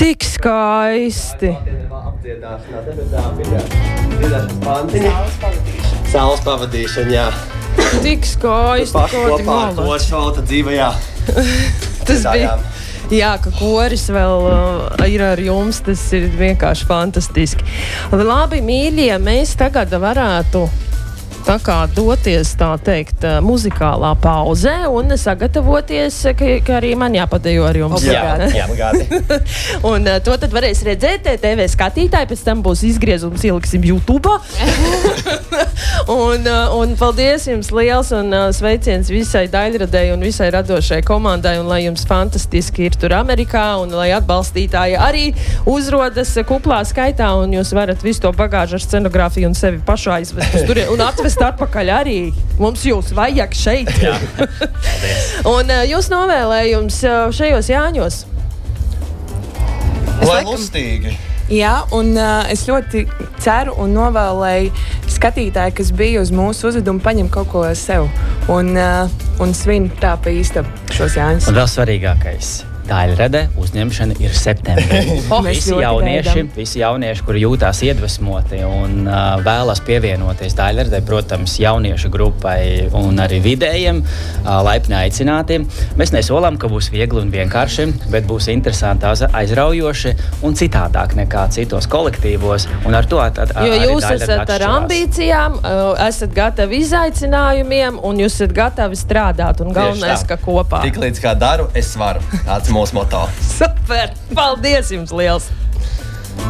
Tik skaisti. Saules pavadīšana, jā. Tik skaisti. Paši kopā ar koris šauta dzīvajā. Tas bija. Jā, ka koris vēl ir ar jums, tas ir vienkārši fantastiski. Labi, mīļie, mēs tagad varētu tā kā doties, tā teikt, muzikālā pauzē un sagatavoties, ka arī man jāpadejo ar jums. Jā, gādi. Un to tad varēs redzēt TV skatītāji, pēc tam būs izgriezums, ieliksim YouTube. un paldies jums liels un sveiciens visai daļradēji un visai radošai komandai, un lai jums fantastiski ir tur Amerikā, un lai atbalstītāji arī uzrodas kuplā skaitā, un jūs varat visu to bagāžu ar scenogrāfiju un sevi pašu aizvest uz turieni, un atvest atpakaļ arī. Mums jūs vajag šeit. Jā. Un jūs novēlējums šajos Jāņos? Lai lustīgi. Jā, un es ļoti ceru un novēlēju skatītāji, kas bija uz mūsu uzvedumu, paņem kaut ko sev un svin tā pa īsta šos Jāņus. Un vēl svarīgākais. Daļrade uzņemšana ir septembrī. Visi jaunieši, kuri jūtās iedvesmoti un vēlas pievienoties Daļradei, protams, jauniešu grupai un arī vidējiem, laipni aicinātiem. Mēs nesolām, ka būs viegli un vienkārši, bet būs interesanti, aizraujoši un citādāk nekā citos kolektīvos. Un ar to jo jūs esat ar ambīcijām, esat gatavi izaicinājumiem un jūs esat gatavi strādāt un galvenais, ka kopā. Tik līdz kā daru, es varu. Tāds mūsu moto. Super! Paldies jums liels!